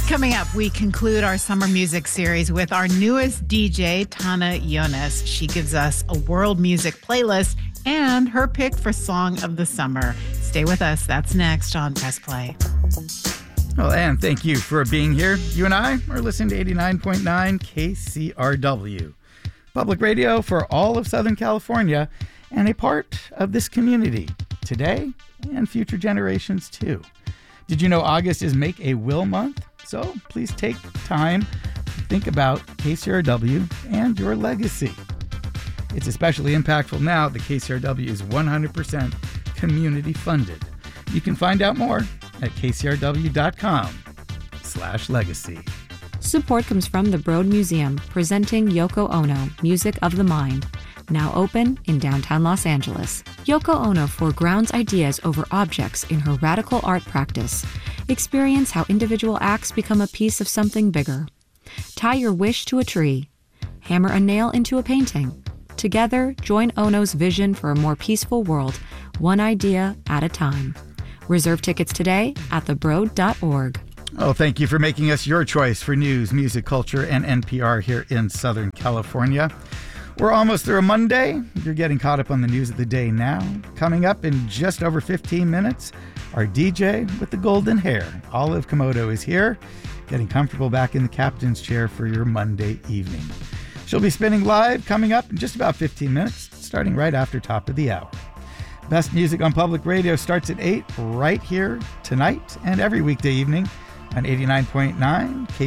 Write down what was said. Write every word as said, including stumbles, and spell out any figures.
Coming up, we conclude our summer music series with our newest D J, Tana Yonis. She gives us a world music playlist and her pick for Song of the Summer. Stay with us. That's next on Press Play. Well, Ann, thank you for being here. You and I are listening to eighty-nine point nine K C R W. Public radio for all of Southern California and a part of this community today and future generations too. Did you know August is Make a Will Month? So please take time to think about K C R W and your legacy. It's especially impactful now that K C R W is one hundred percent community funded. You can find out more at kcrw.com slash legacy. Support comes from the Broad Museum, presenting Yoko Ono, Music of the Mind. Now open in downtown Los Angeles. Yoko Ono foregrounds ideas over objects in her radical art practice. Experience how individual acts become a piece of something bigger. Tie your wish to a tree. Hammer a nail into a painting. Together, join Ono's vision for a more peaceful world, one idea at a time. Reserve tickets today at the broad dot org. Oh, thank you for making us your choice for news, music, culture, and N P R here in Southern California. We're almost through a Monday. You're getting caught up on the news of the day now. Coming up in just over fifteen minutes, our D J with the golden hair, Olive Komodo, is here, getting comfortable back in the captain's chair for your Monday evening. She'll be spinning live coming up in just about fifteen minutes, starting right after top of the hour. Best music on public radio starts at eight right here tonight and every weekday evening on eighty-nine point nine K